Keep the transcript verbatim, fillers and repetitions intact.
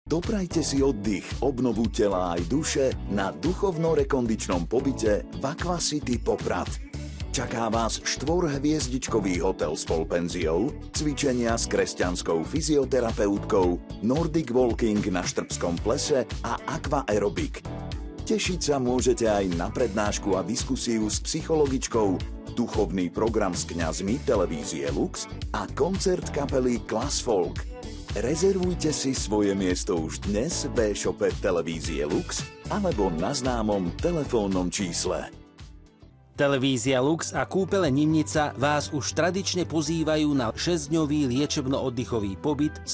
Doprajte si oddych, obnovu tela aj duše na duchovno-rekondičnom pobyte v Aquacity Poprad. Čaká vás štvorhviezdičkový hotel s polpenziou, cvičenia s kresťanskou fyzioterapeutkou, Nordic Walking na Štrbskom plese a Aqua Aerobic. Tešiť sa môžete aj na prednášku a diskusiu s psychologičkou, duchovný program s kňazmi televízie Lux a koncert kapely Class Folk. Rezervujte si svoje miesto už dnes v e-shope televízie Lux alebo na známom telefónnom čísle. Televízia Lux a kúpele Nimnica vás už tradične pozývajú na šesťdňový liečebno-oddychový pobyt